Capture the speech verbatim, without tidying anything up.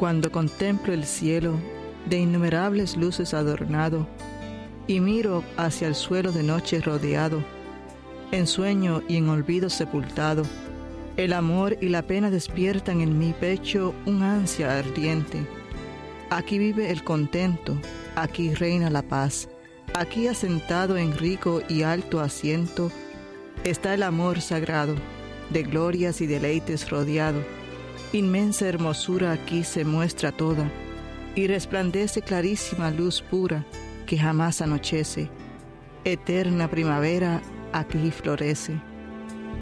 Cuando contemplo el cielo, de innumerables luces adornado, y miro hacia el suelo de noche rodeado, en sueño y en olvido sepultado, el amor y la pena despiertan en mi pecho un ansia ardiente. Aquí vive el contento, aquí reina la paz, aquí asentado en rico y alto asiento, está el amor sagrado, de glorias y deleites rodeado. Inmensa hermosura aquí se muestra toda, y resplandece clarísima luz pura que jamás anochece. Eterna primavera aquí florece.